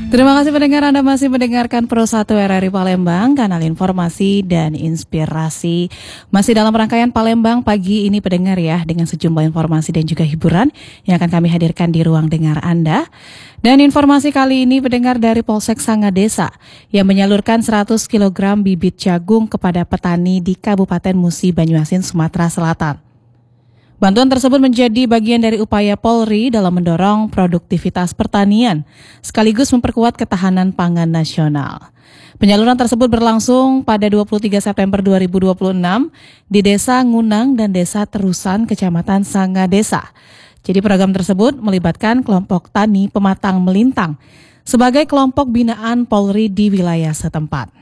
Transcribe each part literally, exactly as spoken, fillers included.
Terima kasih pendengar, Anda masih mendengarkan Pro satu R R I Palembang, kanal informasi dan inspirasi. Masih dalam rangkaian Palembang pagi ini pendengar ya, dengan sejumlah informasi dan juga hiburan yang akan kami hadirkan di ruang dengar Anda. Dan informasi kali ini pendengar dari Polsek Sangadesa yang menyalurkan seratus kilogram bibit jagung kepada petani di Kabupaten Musi, Banyuasin, Sumatera Selatan. Bantuan tersebut menjadi bagian dari upaya Polri dalam mendorong produktivitas pertanian, sekaligus memperkuat ketahanan pangan nasional. Penyaluran tersebut berlangsung pada dua puluh tiga September dua ribu dua puluh enam di Desa Ngunang dan Desa Terusan, Kecamatan Sangadesa. Jadi program tersebut melibatkan kelompok tani pematang melintang sebagai kelompok binaan Polri di wilayah setempat.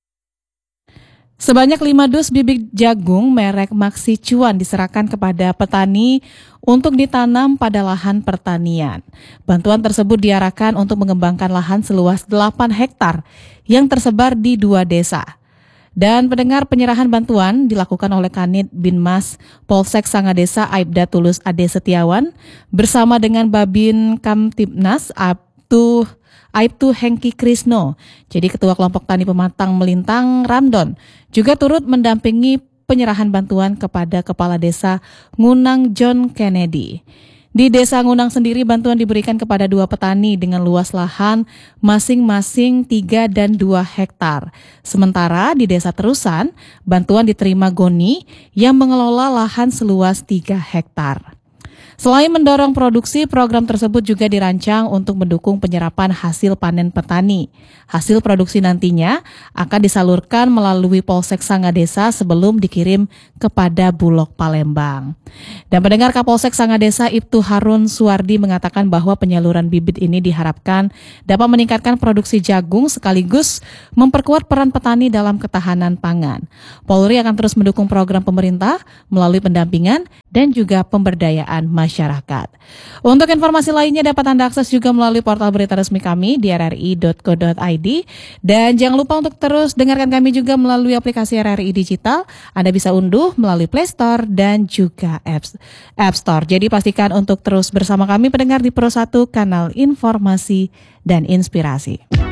Sebanyak lima dus bibit jagung merek Maxi Cuan diserahkan kepada petani untuk ditanam pada lahan pertanian. Bantuan tersebut diarahkan untuk mengembangkan lahan seluas delapan hektar yang tersebar di dua desa. Dan pendengar, penyerahan bantuan dilakukan oleh Kanit Binmas Polsek Sangadesa Aibda Tulus Ade Setiawan bersama dengan Babin Kamtibnas Abtu Aibtu Hengki Krisno, jadi Ketua Kelompok Tani Pematang Melintang Ramdon, juga turut mendampingi penyerahan bantuan kepada Kepala Desa Ngunang John Kennedy. Di Desa Ngunang sendiri bantuan diberikan kepada dua petani dengan luas lahan masing-masing tiga dan dua hektar. Sementara di Desa Terusan, bantuan diterima Goni yang mengelola lahan seluas tiga hektar. Selain mendorong produksi, program tersebut juga dirancang untuk mendukung penyerapan hasil panen petani. Hasil produksi nantinya akan disalurkan melalui Polsek Sangadesa sebelum dikirim kepada Bulog Palembang. Dan pendengar, Kapolsek Sangadesa Ibtu Harun Suwardi mengatakan bahwa penyaluran bibit ini diharapkan dapat meningkatkan produksi jagung sekaligus memperkuat peran petani dalam ketahanan pangan. Polri akan terus mendukung program pemerintah melalui pendampingan dan juga pemberdayaan masyarakat. Untuk informasi lainnya dapat Anda akses juga melalui portal berita resmi kami di r r i dot co dot i d. Dan jangan lupa untuk terus dengarkan kami juga melalui aplikasi R R I Digital. Anda bisa unduh melalui Play Store dan juga App Store. Jadi pastikan untuk terus bersama kami pendengar di Pro satu, kanal informasi dan inspirasi.